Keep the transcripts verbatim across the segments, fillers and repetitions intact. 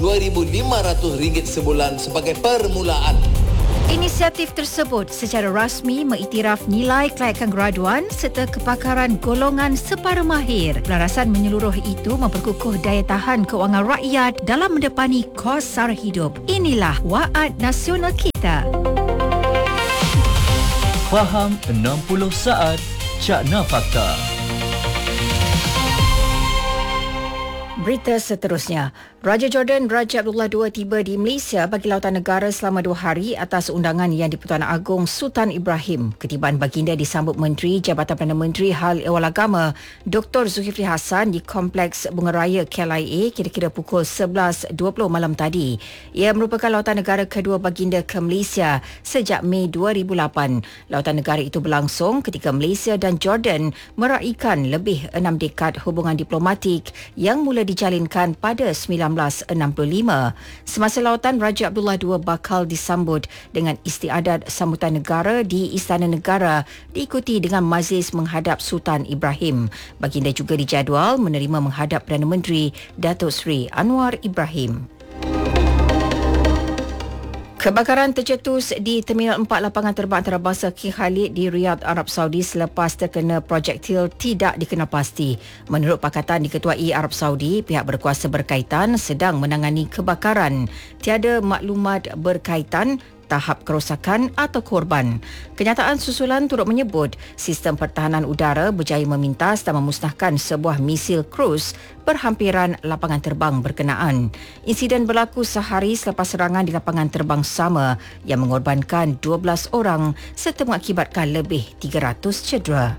dua ribu lima ratus ringgit sebulan sebagai permulaan. Inisiatif tersebut secara rasmi mengiktiraf nilai kelayakan graduan serta kepakaran golongan separuh mahir. Pelarasan menyeluruh itu memperkukuh daya tahan kewangan rakyat dalam mendepani kos sara hidup. Inilah Waad Nasional kita. Faham enam puluh saat Cakna Fakta. Berita seterusnya. Raja Jordan Raja Abdullah kedua tiba di Malaysia bagi lautan negara selama dua hari atas undangan yang di-Pertuan Agong Sultan Ibrahim. Ketibaan baginda disambut Menteri Jabatan Perdana Menteri Hal Ehwal Agama Doktor Zulkifli Hassan di Kompleks Bunga Raya K L I A kira-kira pukul sebelas dua puluh malam tadi. Ia merupakan lautan negara kedua baginda ke Malaysia sejak Mei dua ribu lapan. Lautan negara itu berlangsung ketika Malaysia dan Jordan meraikan lebih enam dekad hubungan diplomatik yang mula dijalinkan pada sembilan belas enam puluh lima. Semasa lautan, Raja Abdullah kedua bakal disambut dengan istiadat sambutan negara di Istana Negara diikuti dengan majlis menghadap Sultan Ibrahim. Baginda juga dijadual menerima menghadap Perdana Menteri Datuk Seri Anwar Ibrahim. Kebakaran tercetus di Terminal empat Lapangan Terbang Antarabangsa King Khalid di Riyadh, Arab Saudi selepas terkena projektil tidak dikenal pasti. Menurut Pakatan diketuai Arab Saudi, pihak berkuasa berkaitan sedang menangani kebakaran. Tiada maklumat berkaitan tahap kerosakan atau korban. Kenyataan susulan turut menyebut sistem pertahanan udara berjaya memintas dan memusnahkan sebuah misil kruz berhampiran lapangan terbang berkenaan. Insiden berlaku sehari selepas serangan di lapangan terbang sama yang mengorbankan dua belas orang serta mengakibatkan lebih tiga ratus cedera.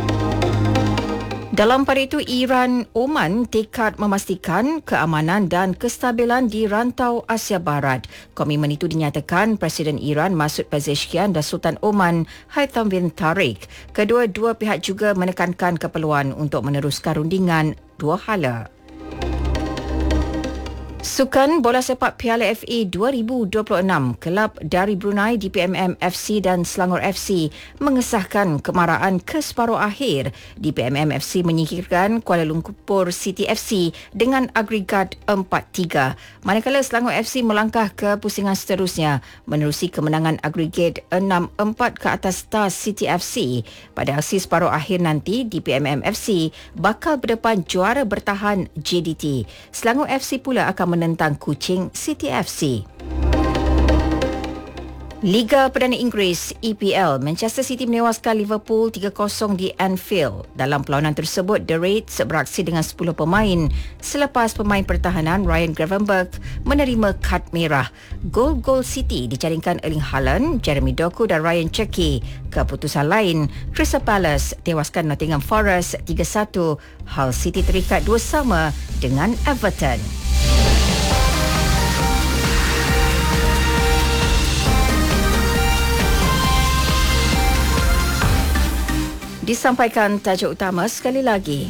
Dalam pada itu, Iran Oman tekad memastikan keamanan dan kestabilan di rantau Asia Barat. Komitmen itu dinyatakan Presiden Iran Masoud Pezeshkian dan Sultan Oman Haitham bin Tariq. Kedua-dua pihak juga menekankan keperluan untuk meneruskan rundingan dua hala. Sukan bola sepak Piala F A dua ribu dua puluh enam, kelab dari Brunei D P M M F C dan Selangor F C mengesahkan kemaraan ke separuh akhir. D P M M F C menyingkirkan Kuala Lumpur City F C dengan agregat empat tiga. Manakala Selangor F C melangkah ke pusingan seterusnya menerusi kemenangan agregat enam empat ke atas Stars City F C. Pada aksi separuh akhir nanti, D P M M F C bakal berdepan juara bertahan J D T. Selangor F C pula akan menentang Kuching City F C. Liga Perdana Inggeris E P L, Manchester City menewaskan Liverpool tiga kosong di Anfield. Dalam perlawanan tersebut, The Reds beraksi dengan sepuluh pemain selepas pemain pertahanan Ryan Gravenberch menerima kad merah. Gol-gol City dijaringkan Erling Haaland, Jeremy Doku dan Ryan Cherki. Keputusan lain, Crystal Palace tewaskan Nottingham Forest tiga satu. Hull City terikat dua sama dengan Everton. Disampaikan tajuk utama sekali lagi.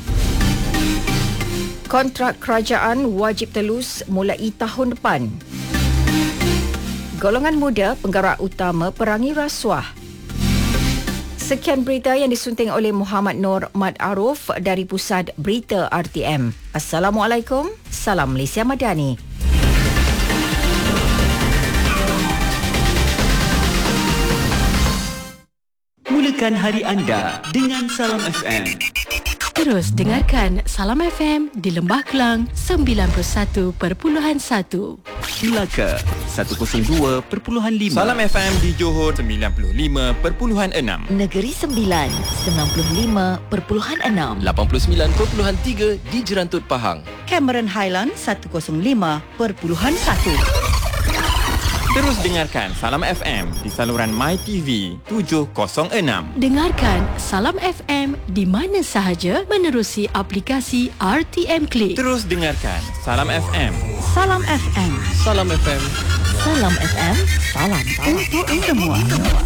Kontrak kerajaan wajib telus mulai tahun depan. Golongan muda penggerak utama perangi rasuah. Sekian berita yang disunting oleh Muhammad Nur Mat Aruf dari Pusat Berita R T M. Assalamualaikum, salam Malaysia Madani. Mulakan hari anda dengan Salam F M. Terus dengarkan Salam F M di Lembah Kelang sembilan puluh satu perpuluhan satu. Melaka seratus dua perpuluhan lima. Salam F M di Johor sembilan puluh lima perpuluhan enam. Negeri Sembilan sembilan puluh lima perpuluhan enam. lapan puluh sembilan perpuluhan tiga di Jerantut Pahang. Cameron Highland seratus lima perpuluhan satu. Terus dengarkan Salam F M di saluran MyTV tujuh kosong enam. Dengarkan Salam F M di mana sahaja menerusi aplikasi R T M Click. Terus dengarkan Salam F M. Salam F M. Salam F M. Salam F M. Salam untuk semua.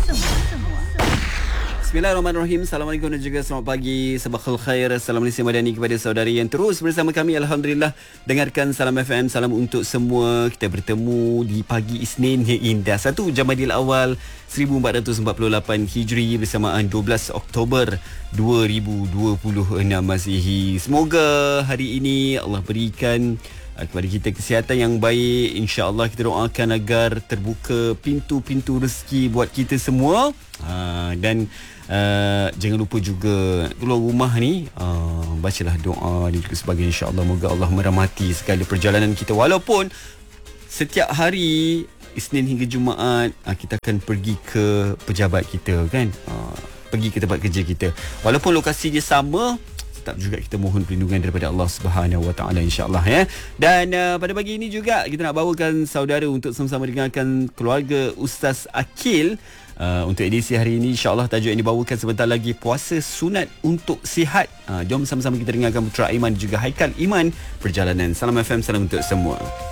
Bismillahirrahmanirrahim. Assalamualaikum dan juga selamat pagi. Sabahul khair. Salam Malaysia Madani kepada saudari yang terus bersama kami. Alhamdulillah dengarkan Salam F M. Salam untuk semua. Kita bertemu di pagi Isnin yang indah. Satu Jamadil Awal seribu empat ratus empat puluh lapan Hijri bersamaan dua belas Oktober dua ribu dua puluh enam Masihi. Semoga hari ini Allah berikan uh, kepada kita kesihatan yang baik. InsyaAllah kita doakan agar terbuka pintu-pintu rezeki buat kita semua. uh, Dan Uh, jangan lupa juga keluar rumah ni uh, bacalah doa dan juga sebagainya. InsyaAllah moga Allah merahmati segala perjalanan kita. Walaupun setiap hari Isnin hingga Jumaat uh, kita akan pergi ke pejabat kita kan, uh, pergi ke tempat kerja kita. Walaupun lokasi dia sama, tetap juga kita mohon perlindungan daripada Allah Subhanahu Wa Taala insya-Allah ya. Dan uh, pada pagi ini juga kita nak bawakan saudara untuk sama-sama dengarkan keluarga Ustaz Akil. Uh, untuk edisi hari ini insya-Allah tajuk yang dibawakan sebentar lagi, puasa sunat untuk sihat. Uh, jom sama-sama kita dengarkan Putra Iman juga Haikal Iman, Perjalanan. Salam F M, salam untuk semua.